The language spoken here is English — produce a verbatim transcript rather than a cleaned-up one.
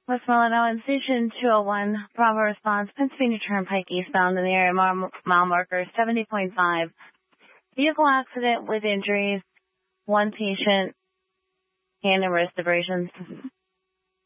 Westmoreland Ellen Station two oh one, Bravo response, Pennsylvania Turnpike eastbound in the area, mile, mile marker seventy point five. Vehicle accident with injuries, one patient, hand and wrist abrasions.